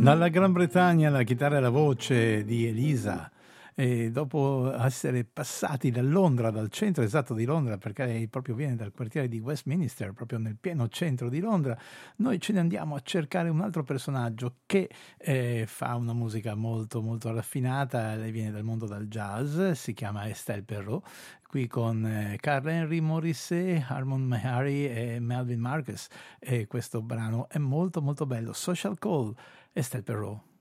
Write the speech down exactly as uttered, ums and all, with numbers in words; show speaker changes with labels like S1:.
S1: Dalla Gran Bretagna la chitarra e la voce di Elisa. E dopo essere passati da Londra, dal centro esatto di Londra, perché lei proprio viene dal quartiere di Westminster, proprio nel pieno centro di Londra, noi ce ne andiamo a cercare un altro personaggio che eh, fa una musica molto molto raffinata. Lei viene dal mondo del jazz, si chiama Estelle Perrot, qui con eh, Carl Henry Morrissey, Harmon Mehari e Melvin Marcus, e questo brano è molto molto bello. Social Call, Estelle Perrot.